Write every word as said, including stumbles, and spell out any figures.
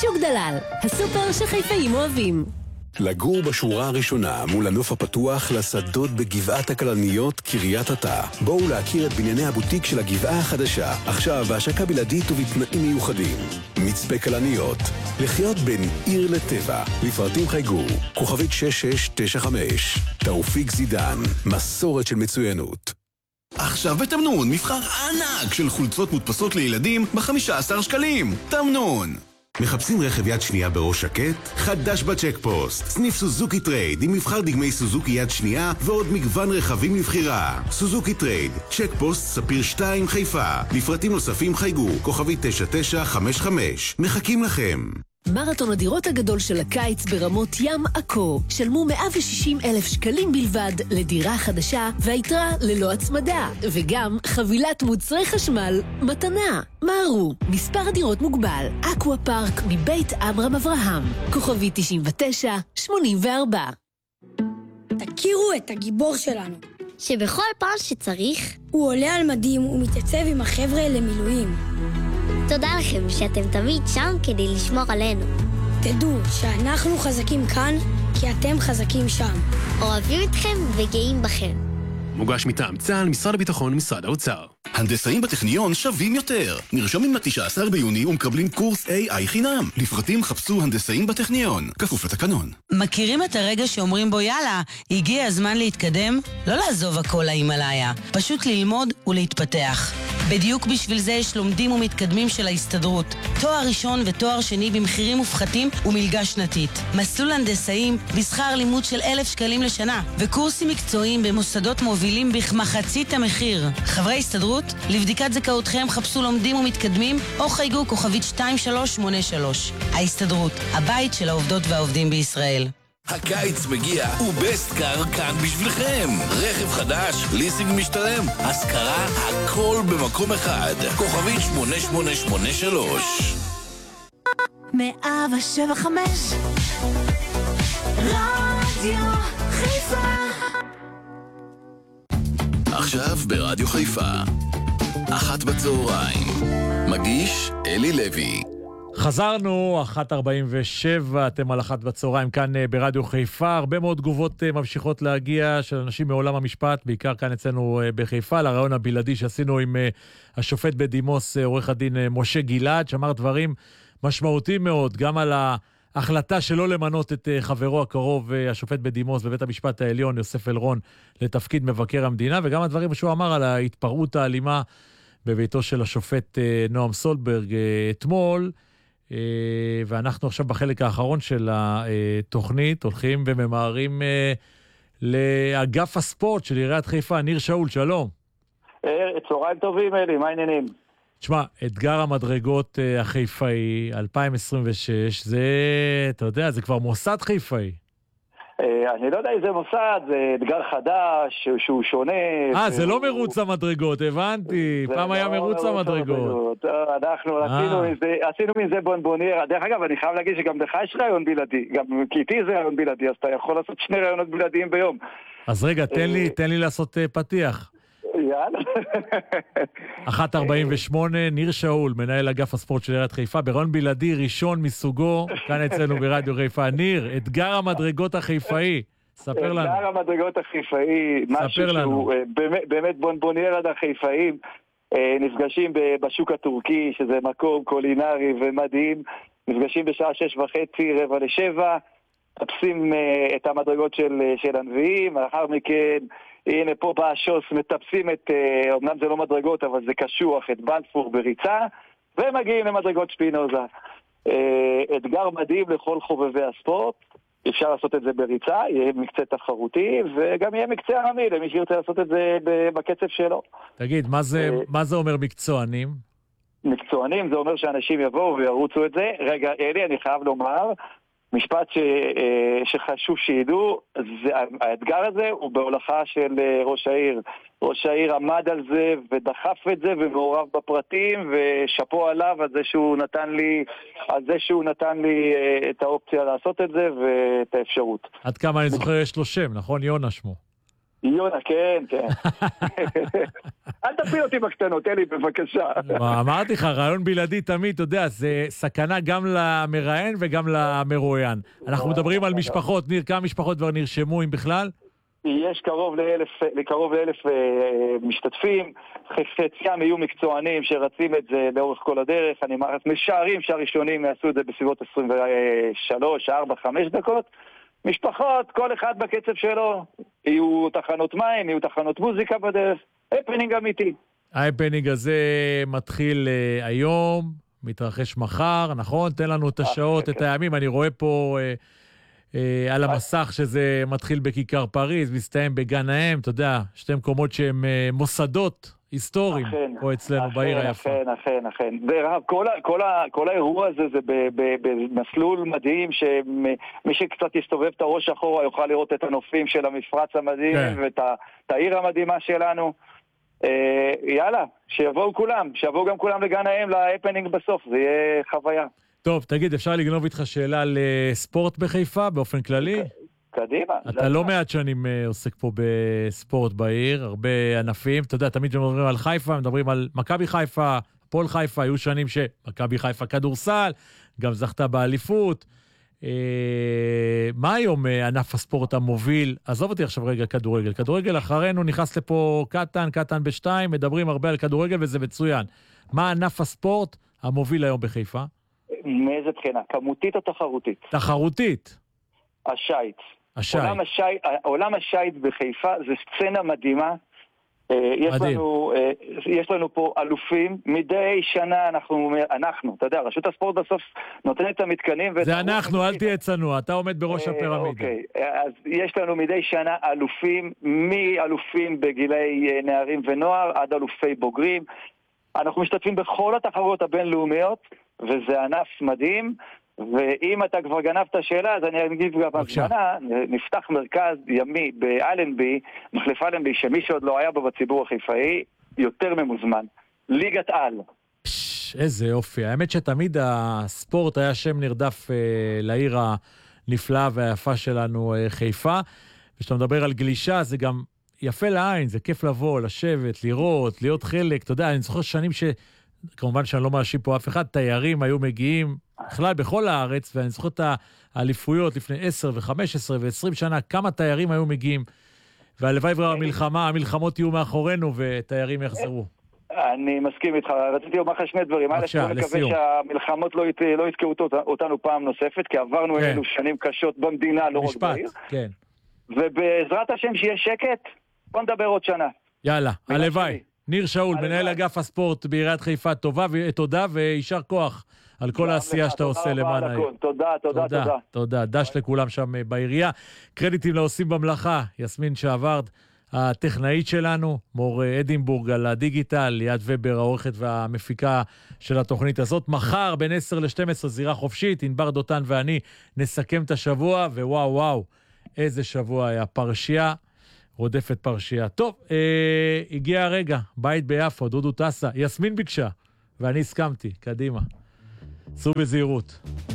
שוק דלל, הסופר שחיפאים אוהבים. לגור בשורה הראשונה מול הנוף הפתוח לשדות בגבעת הכלניות קריית אתא. בואו להכיר את בנייני הבוטיק של הגבעה החדשה, עכשיו בהשקה בלעדית ובתנאים מיוחדים. מצפה כלניות, לחיות בין עיר לטבע. לפרטים חייגו, כוכבית שש שש תשע חמש. תאופיק זידן, מסורת של מצוינות. עכשיו בתמנון, מבחר ענק של חולצות מודפסות לילדים ב-חמישה עשר שקלים. תמנון. מחפשים רכב יד שנייה בראש שקט? חדש בצ'קפוסט. סניף סוזוקי טרייד עם מבחר דגמי סוזוקי יד שנייה ועוד מגוון רכבים לבחירה. סוזוקי טרייד, צ'קפוסט ספיר שתיים חיפה. לפרטים נוספים חייגו, כוכבי תשע תשע חמש חמש. מחכים לכם. מרתון הדירות הגדול של הקיץ ברמות ים עכו. שלמו מאה ושישים אלף שקלים בלבד לדירה חדשה והיתרה ללא הצמדה. וגם חבילת מוצרי חשמל מתנה. מהרו, מספר הדירות מוגבל. אקווה פארק מבית אברהם אברהם. כוכבי תשעים ותשע שמונים וארבע. תכירו את הגיבור שלנו. שבכל פעם שצריך הוא עולה על מדים ומתייצב עם החבר'ה למילואים. תודה לכם שאתם תמיד שם כדי לשמור עלינו. תדעו שאנחנו חזקים כאן כי אתם חזקים שם. אוהבים אתכם וגאים בכם. מוגש מטעם צה"ל, משרד הביטחון, משרד האוצר. הנדסאים בטכניון שווים יותר. נרשמים ל-תשעה עשר ביוני ומקבלים קורס איי איי חינם. לפרטים חפשו הנדסאים בטכניון, כפוף לתקנון. מכירים את הרגע שאומרים בו יאללה, הגיע הזמן להתקדם? לא לעזוב הכל להימאליה, פשוט ללמוד ולהתפתח. בדיוק בשביל זה יש לומדים ומתקדמים של ההסתדרות. תואר ראשון ותואר שני במחירים מופחתים ומלגה שנתית. מסלול הנדסאים בשכר לימוד של אלף שקלים לשנה. וקורסים מקצועיים במוסדות מובילים בכמחצית המחיר. חברי הסתדרות, לבדיקת זכאותכם חפשו לומדים ומתקדמים או חייגו כוכבית שתיים שלוש שמונה שלוש. ההסתדרות, הבית של העובדות והעובדים בישראל. הקיץ מגיע ובסטקאר כאן בשבילכם. רכב חדש, ליסינג משתלם, השכרה, הכל במקום אחד. כוכבית שמונה שמונה שמונה שלוש. מאה שבע חמש רדיו חיפה. עכשיו ברדיו חיפה, אחת בצהריים. מגיש אלי לוי. חזרנו, אחת ארבעים ושבע, אתם על אחת בצהריים כאן ברדיו חיפה. הרבה מאוד תגובות ממשיכות להגיע של אנשים מעולם המשפט, בעיקר כאן אצלנו בחיפה, לרעיון הבלעדי שעשינו עם השופט בדימוס, עורך הדין משה גלעד, שאמר דברים משמעותיים מאוד, גם על ההחלטה שלא למנות את חברו הקרוב, השופט בדימוס בבית המשפט העליון, יוסף אלרון, לתפקיד מבקר המדינה, וגם הדברים שהוא אמר על ההתפרעות האלימה בביתו של השופט נועם סולברג אתמול. ואנחנו עכשיו בחלק האחרון של התוכנית, הולכים וממהרים לאגף הספורט של עיריית חיפה. ניר שאול, שלום. צהריים טובים, אלי, מה העניינים? תשמע, אתגר המדרגות החיפאי אלפיים עשרים ושש, זה, אתה יודע, זה כבר מוסד חיפאי. אני לא יודע איזה מוסד, זה אתגר חדש, שהוא שונה. אה, זה לא מרוץ המדרגות, הבנתי. פעם היה מרוץ המדרגות. אנחנו עשינו מזה בונבוניירה. דרך אגב, אני חייב להגיד שגם לך יש רעיון בלעדי. גם כי איתי זה רעיון בלעדי, אז אתה יכול לעשות שני רעיונות בלעדיים ביום. אז רגע, תן לי לעשות פתיח. יאללה. אחת ארבעים ושמונה, ניר שאול, מנהל אגף הספורט של עיריית חיפה, ברעיון בלעדי ראשון מסוגו, כאן אצלנו ברדיו חיפה. ניר, אתגר המדרגות החיפאי, ספר לנו. אתגר המדרגות החיפאי, משהו שהוא באמת בונבוניירה החיפאים, נפגשים בשוק הטורקי, שזה מקום קולינרי ומדהים, נפגשים בשעה שש וחצי, רבע לשבע, תפסים את המדרגות של הנביאים, לאחר מכן הנה פה באשוס מטפסים את, אומנם זה לא מדרגות אבל זה קשוח, את בלפור בריצה, ומגיעים למדרגות שפינוזה. אתגר מדהים לכל חובבי הספורט, אפשר לעשות את זה בריצה, יהיה מקצה תחרותי, וגם יהיה מקצה עממי למי שירצה לעשות את זה בקצב שלו. תגיד, מה זה, מה זה אומר מקצוענים? מקצוענים זה אומר שאנשים יבואו וירוצו את זה. רגע, אלי, אני חייב לומר, משפט ש, שחשוב שידעו, זה, האתגר הזה הוא בהולכה של ראש העיר. ראש העיר עמד על זה ודחף את זה ומעורב בפרטים, ושפו עליו על זה שהוא נתן לי, על זה שהוא נתן לי את האופציה לעשות את זה ואת האפשרות. עד כמה אני זוכר יש לו שם, נכון? יונה שמו. יונה, כן, כן. אל תפיל אותי בקטנות, אלי, בבקשה. אמרתי לך, רעיון בלעדי תמיד, אתה יודע, זה סכנה גם למראיין וגם למרואיין. אנחנו מדברים על משפחות, ניר, כמה משפחות כבר נרשמו, אם בכלל? יש קרוב לאלף, לקרוב לאלף אה, משתתפים, חציים יהיו מקצוענים שרצים את זה לאורך כל הדרך, אני משערים שהראשונים יעשו את זה בסביבות עשרים ושלוש, ארבע, חמש דקות, משפחות, כל אחד בקצב שלו, יהיו תחנות מים, יהיו תחנות מוזיקה בדרך, הפנינג אמיתי. ההפנינג הזה מתחיל uh, היום, מתרחש מחר, נכון? תן לנו את השעות, את הימים, אני רואה פה... Uh, על המסך שזה מתחיל בכיכר פריז, מסתיים בגן האם, אתה יודע, שתי מקומות שהם מוסדות היסטוריים, פה אצלנו בעיר היפה. אכן, אכן, אכן. ורב, כל, כל, כל האירוע הזה זה במסלול מדהים, שמי שקצת יסתובב את הראש אחורה יוכל לראות את הנופים של המפרץ המדהים, ואת העיר המדהימה שלנו. יאללה, שיבואו כולם, שיבואו גם כולם לגן האם, להפנינג בסוף, זה יהיה חוויה. טוב, תגיד, אפשר לגנוב איתך שאלה על ספורט בחיפה באופן כללי? קדימה. אתה לא מעט שנים עוסק פה בספורט בעיר, הרבה ענפים. אתה יודע, תמיד מדברים על חיפה, מדברים על מכבי חיפה, הפועל חיפה, היו שנים שמכבי חיפה כדורסל, גם זכתה באליפות. מה היום ענף הספורט המוביל? עזוב אותי עכשיו רגע כדורגל. כדורגל אחרינו נכנס לפה קטן, קטן בשתיים, מדברים הרבה על כדורגל וזה מצוין. מה ענף הספורט המוביל היום בחיפה? מאיזה בחינה? כמותית או תחרותית? תחרותית. השייט. השייט. עולם השייט, עולם השייט בחיפה זה סצנה מדהימה. יש לנו, יש לנו פה אלופים. מדי שנה אנחנו, אנחנו, אתה יודע, רשות הספורט בסוף נותנת את המתקנים. זה אנחנו, אל תהיה צנוע, אתה עומד בראש הפירמידה. אוקיי, אז יש לנו מדי שנה אלופים, מאלופים בגילי נערים ונוער עד אלופי בוגרים. אנחנו משתתפים בכל התחרויות הבינלאומיות, וזה ענף מדהים, ואם אתה כבר גנבת שאלה, אז אני אגיד גם בזמנה, נפתח מרכז ימי באלנבי, מחלף אלנבי, שמי שעוד לא היה בו בציבור החיפאי, יותר ממוזמן. ליגת על. פש, איזה יופי. האמת שתמיד הספורט היה שם נרדף אה, לעיר הנפלאה והיפה שלנו, אה, חיפה, ושאתה מדבר על גלישה, זה גם יפה לעין, זה כיף לבוא, לשבת, לראות, להיות חלק, אתה יודע, אני זוכר שנים ש... כמובן שאני לא מאשים פה אף אחד, תיירים היו מגיעים בכלל בכל הארץ, ואני זוכר את האליפויות לפני עשר וחמש עשרה ועשרים שנה, כמה תיירים היו מגיעים, והלוואי והמלחמה, המלחמות יהיו מאחורינו ותיירים יחזרו. אני מסכים איתך, רציתי לומר לך שני דברים. בבקשה, אני מקווה שהמלחמות לא, ית, לא יתקעו אותנו פעם נוספת, כי עברנו כן. אלינו שנים קשות במדינה, לא רק בעיר. כן. ובעזרת השם שיהיה שקט, בוא נדבר עוד שנה. יאללה, הלוואי. ניר שאול, מנהל אגף הספורט בעיריית חיפה, טובה ותודה וישר כוח על כל העשייה שאתה עושה למען העיר. תודה, תודה, תודה. תודה, דש לכולם שם בעירייה. קרדיטים לעושים במלאכה, יסמין שעברד, הטכנאית שלנו, מור אדינבורג על הדיגיטל, ליאת ובר, העורכת והמפיקה של התוכנית הזאת. מחר בין עשר לשתים עשרה זירה חופשית, ענבר דותן ואני נסכם את השבוע, ווואו וואו, איזה שבוע היה, פרשייה. רודפת פרשייה. טוב, אה, הגיע הרגע, בית ביפו, דודו טסה, יסמין ביקשה, ואני הסכמתי, קדימה. סעו בזהירות.